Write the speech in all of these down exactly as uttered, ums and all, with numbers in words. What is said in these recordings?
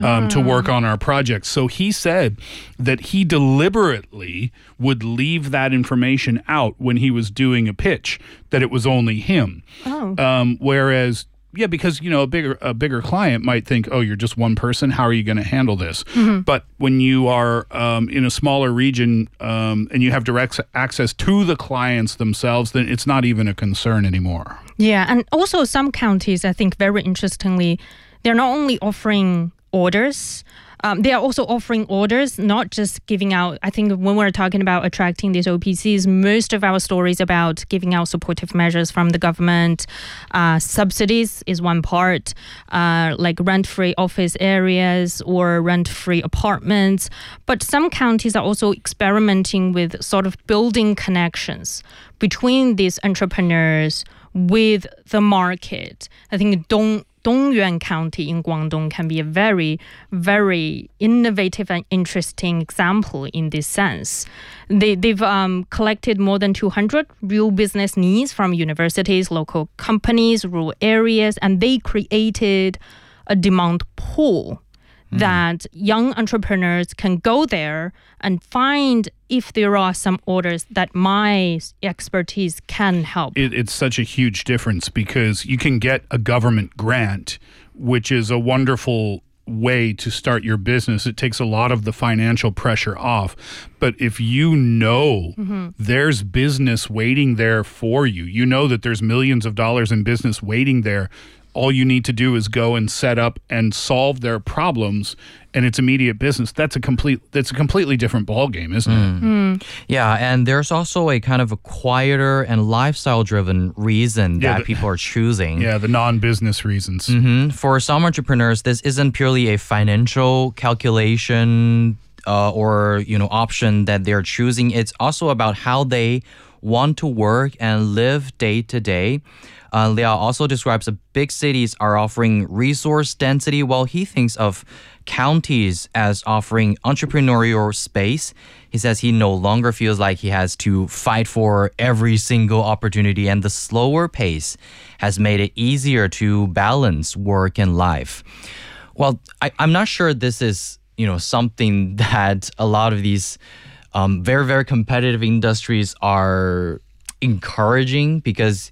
um, mm. to work on our projects. So he said that he deliberately would leave that information out when he was doing a pitch, that it was only him. Oh. Um, whereas, yeah, because, you know, a bigger a bigger client might think, oh, you're just one person. How are you going to handle this? Mm-hmm. But when you are um, in a smaller region um, and you have direct access to the clients themselves, then it's not even a concern anymore. Yeah, and also some counties, I think very interestingly, they're not only offering orders, Um, they are also offering orders, not just giving out. I think when we're talking about attracting these O P Cs, most of our stories about giving out supportive measures from the government. Uh, subsidies is one part, uh, like rent-free office areas or rent-free apartments. But some counties are also experimenting with sort of building connections between these entrepreneurs with the market. I think Dong Dongyuan County in Guangdong can be a very, very innovative and interesting example in this sense. They, they've um, collected more than two hundred real business needs from universities, local companies, rural areas, and they created a demand pool mm. that young entrepreneurs can go there and find if there are some orders that my expertise can help. It, it's such a huge difference because you can get a government grant, which is a wonderful way to start your business. It takes a lot of the financial pressure off. But if you know mm-hmm. there's business waiting there for you, you know that there's millions of dollars in business waiting there, all you need to do is go and set up and solve their problems, and it's immediate business. That's a complete. That's a completely different ballgame, isn't mm. it? Mm. Yeah, and there's also a kind of a quieter and lifestyle-driven reason yeah, that the, people are choosing. Yeah, the non-business reasons. Mm-hmm. For some entrepreneurs, this isn't purely a financial calculation uh, or you know option that they're choosing. It's also about how they want to work and live day to day. Uh, Liao also describes that big cities are offering resource density, while he thinks of counties as offering entrepreneurial space. He says he no longer feels like he has to fight for every single opportunity, and the slower pace has made it easier to balance work and life. Well, I, I'm not sure this is, you know, something that a lot of these um, very, very competitive industries are encouraging, because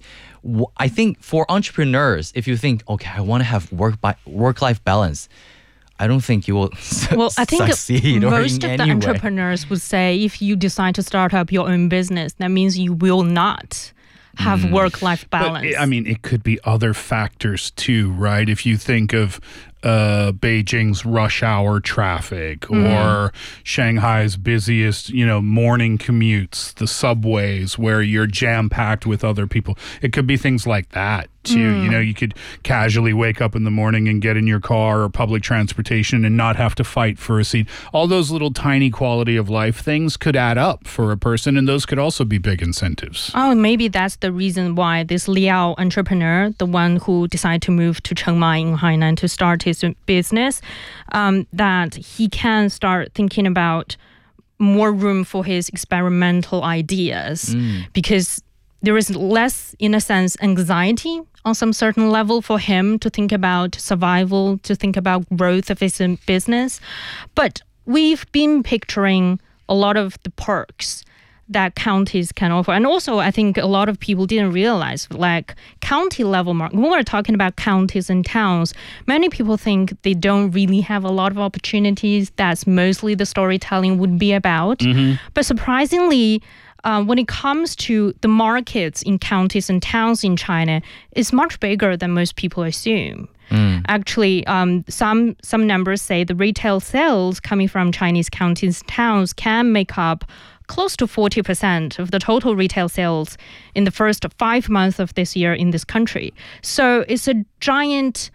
I think for entrepreneurs, if you think, okay, I want to have work by work-life balance, I don't think you will well, I think succeed. Most or in of the any entrepreneurs way. would say if you decide to start up your own business, that means you will not have mm. work-life balance. But, I mean, it could be other factors too, right? If you think of uh, Beijing's rush hour traffic mm. or Shanghai's busiest, you know, morning commutes, the subways where you're jam-packed with other people. It could be things like that too. Mm. You know, you could casually wake up in the morning and get in your car or public transportation and not have to fight for a seat. All those little tiny quality of life things could add up for a person, and those could also be big incentives. Oh, maybe that's the reason why this Liao entrepreneur, the one who decided to move to Chiang Mai in Hainan to start his business, um, that he can start thinking about more room for his experimental ideas mm. because there is less, in a sense, anxiety on some certain level for him to think about survival, to think about growth of his business. But we've been picturing a lot of the perks that counties can offer. And also, I think a lot of people didn't realize, like county level market, when we're talking about counties and towns, many people think they don't really have a lot of opportunities. That's mostly the storytelling would be about. Mm-hmm. But surprisingly, Uh, when it comes to the markets in counties and towns in China, it's much bigger than most people assume. Mm. Actually, um, some some numbers say the retail sales coming from Chinese counties and towns can make up close to forty percent of the total retail sales in the first five months of this year in this country. So it's a giant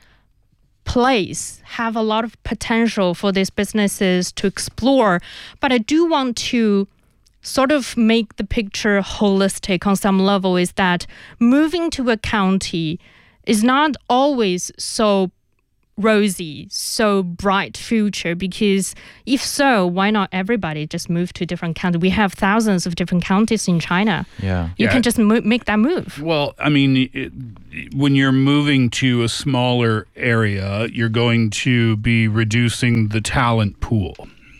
place, have a lot of potential for these businesses to explore. But I do want to sort of make the picture holistic on some level, is that moving to a county is not always so rosy, so bright future? Because if so, why not everybody just move to different counties? We have thousands of different counties in China. Yeah. You Yeah. can just mo- make that move. Well, I mean, it, when you're moving to a smaller area, you're going to be reducing the talent pool.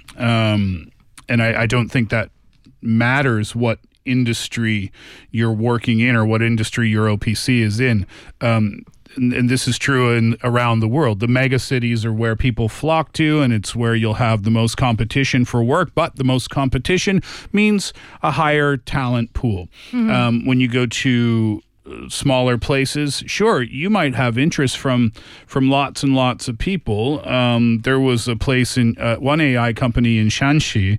Um, and I, I don't think that matters what industry you're working in or what industry your O P C is in. Um, and, and this is true in around the world. The mega cities are where people flock to, and it's where you'll have the most competition for work. But the most competition means a higher talent pool. Um, when you go to uh, smaller places, sure, you might have interest from from lots and lots of people. Um, there was a place in uh, one A I company in Shanxi.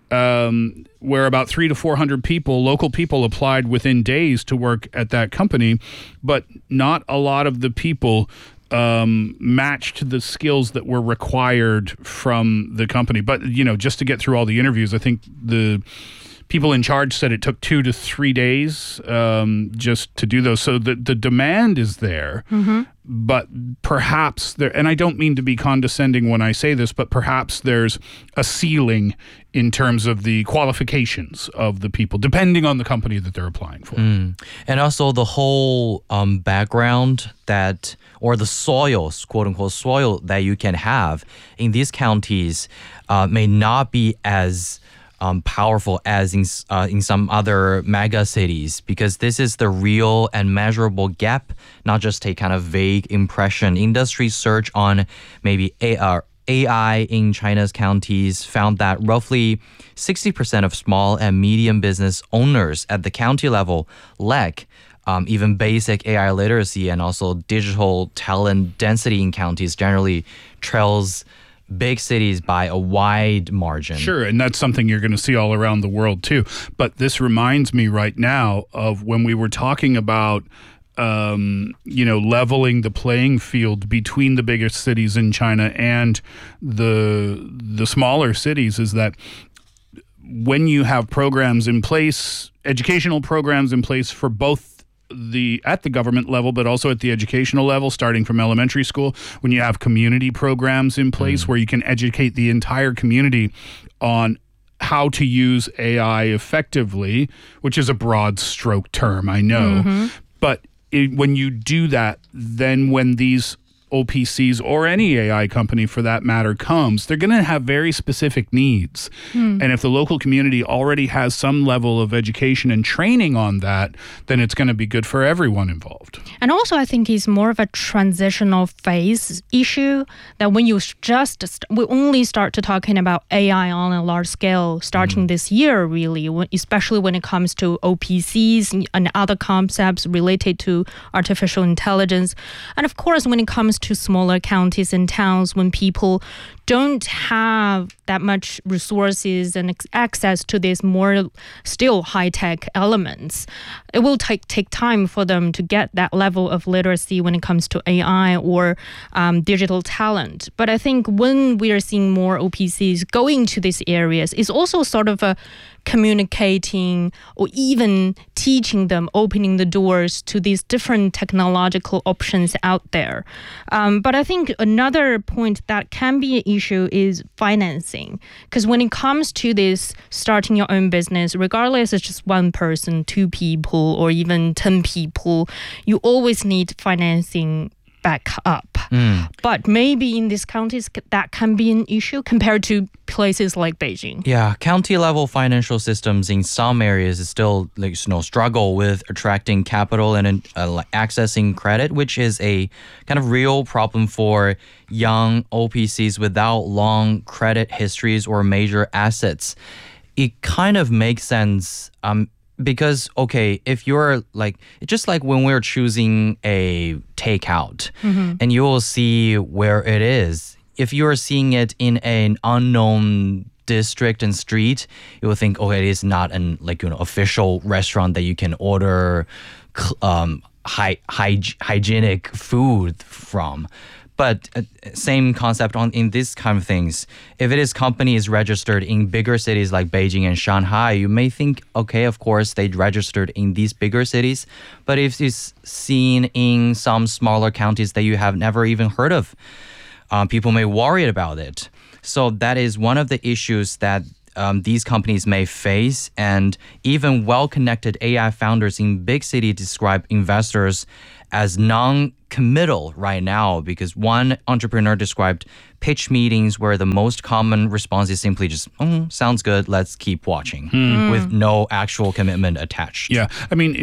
Um, where about three to four hundred people, local people, applied within days to work at that company, but not a lot of the people um, matched the skills that were required from the company. But you know, just to get through all the interviews, I think the people in charge said it took two to three days um, just to do those. So the the demand is there. Mm-hmm. But perhaps there, and I don't mean to be condescending when I say this, but perhaps there's a ceiling in terms of the qualifications of the people, depending on the company that they're applying for. Mm. And also the whole um, background that, or the soils, quote unquote, soil that you can have in these counties uh, may not be as Um, powerful as in uh, in some other mega cities, because this is the real and measurable gap, not just a kind of vague impression. Industry search on maybe A R, A I in China's counties found that roughly sixty percent of small and medium business owners at the county level lack um, even basic A I literacy, and also digital talent density in counties generally trails big cities by a wide margin. Sure, and that's something you're going to see all around the world too. But this reminds me right now of when we were talking about um, you know, leveling the playing field between the biggest cities in China and the the smaller cities, is that when you have programs in place, educational programs in place for both the at the government level, but also at the educational level, starting from elementary school, when you have community programs in place mm. where you can educate the entire community on how to use A I effectively, which is a broad stroke term, I know. Mm-hmm. But it, when you do that, then when these O P Cs or any A I company for that matter comes, they're going to have very specific needs. Hmm. And if the local community already has some level of education and training on that, then it's going to be good for everyone involved. And also, I think it's more of a transitional phase issue, that when you just, st- we only start to talking about A I on a large scale starting mm. this year, really, especially when it comes to O P Cs and other concepts related to artificial intelligence. And of course, when it comes to smaller counties and towns, when people don't have that much resources and access to these more still high-tech elements, it will take take time for them to get that level of literacy when it comes to A I or um, digital talent. But I think when we are seeing more O P Cs going to these areas, it's also sort of a communicating or even teaching them, opening the doors to these different technological options out there. Um, but I think another point that can be an issue is financing. Because when it comes to this starting your own business, regardless it's just one person, two people, or even ten people, you always need financing back up. Mm. But maybe in these counties, that can be an issue compared to places like Beijing. Yeah, county level financial systems in some areas is still like, you know, struggle with attracting capital and uh, like accessing credit, which is a kind of real problem for young O P Cs without long credit histories or major assets. It kind of makes sense. Um, Because, okay, if you're like, just like when we're choosing a takeout mm-hmm. and you will see where it is, if you're seeing it in an unknown district and street, you will think, okay, it is not an like, you know, official restaurant that you can order um, hy- hy- hygienic food from. But uh, same concept on in this kind of things. If it is companies registered in bigger cities like Beijing and Shanghai, you may think, okay, of course, they registered in these bigger cities. But if it's seen in some smaller counties that you have never even heard of, um, people may worry about it. So that is one of the issues that um, these companies may face. And even well-connected A I founders in big cities describe investors as non-committal right now, because one entrepreneur described pitch meetings where the most common response is simply just, oh, sounds good, let's keep watching, with no actual commitment attached. Yeah. I mean,